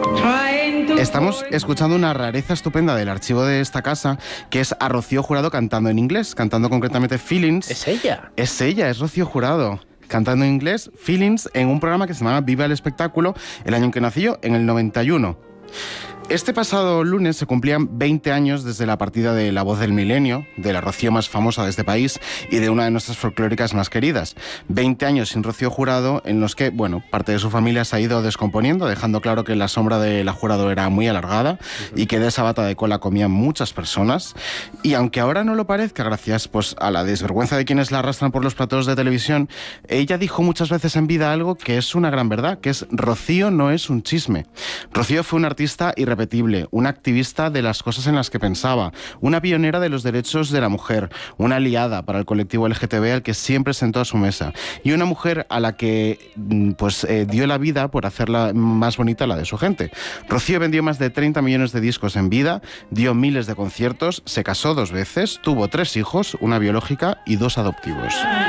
Estamos escuchando una rareza estupenda del archivo de esta casa, que es a Rocío Jurado cantando en inglés, cantando concretamente Feelings. ¿Es ella? Es ella, es Rocío Jurado, cantando en inglés Feelings en un programa que se llama Viva el Espectáculo, el año en que nació, en el 91. Este pasado lunes se cumplían 20 años desde la partida de La Voz del Milenio, de la Rocío más famosa de este país y de una de nuestras folclóricas más queridas. 20 años sin Rocío Jurado, en los que, bueno, parte de su familia se ha ido descomponiendo, dejando claro que la sombra de la Jurado era muy alargada y que de esa bata de cola comían muchas personas. Y aunque ahora no lo parezca, gracias pues a la desvergüenza de quienes la arrastran por los platos de televisión, ella dijo muchas veces en vida algo que es una gran verdad, que es: Rocío no es un chisme. Rocío fue una artista irrepetible, una activista de las cosas en las que pensaba, una pionera de los derechos de la mujer, una aliada para el colectivo LGTB al que siempre sentó a su mesa, y una mujer a la que dio la vida por hacerla más bonita la de su gente. Rocío vendió más de 30 millones de discos en vida, dio miles de conciertos, se casó 2 veces, tuvo 3 hijos, una biológica y 2 adoptivos.